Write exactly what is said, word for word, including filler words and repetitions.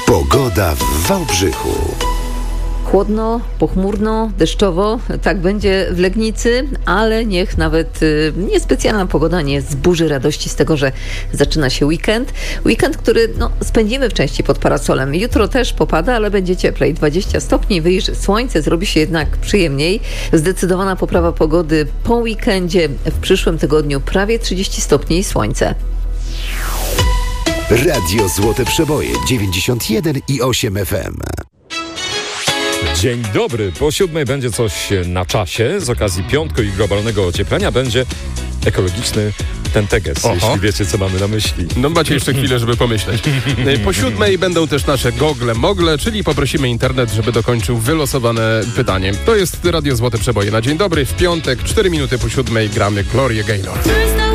Pogoda w Wałbrzychu. Chłodno, pochmurno, deszczowo, tak będzie w Legnicy, ale niech nawet y, niespecjalna pogoda nie zburzy radości z tego, że zaczyna się weekend. Weekend, który no, spędzimy w części pod parasolem. Jutro też popada, ale będzie cieplej. dwadzieścia stopni, wyjrzy słońce, zrobi się jednak przyjemniej. Zdecydowana poprawa pogody po weekendzie. W przyszłym tygodniu prawie trzydzieści stopni i słońce. Radio Złote Przeboje dziewięćdziesiąt jeden i osiem F M. Dzień dobry. Po siódmej będzie coś na czasie. Z okazji piątku i globalnego ocieplenia będzie ekologiczny tenteges, Oho. jeśli wiecie, co mamy na myśli. No macie jeszcze chwilę, żeby pomyśleć. Po siódmej będą też nasze gogle-mogle, czyli poprosimy internet, żeby dokończył wylosowane pytanie. To jest Radio Złote Przeboje na dzień dobry. W piątek, cztery minuty po siódmej gramy Glorię Gaynor.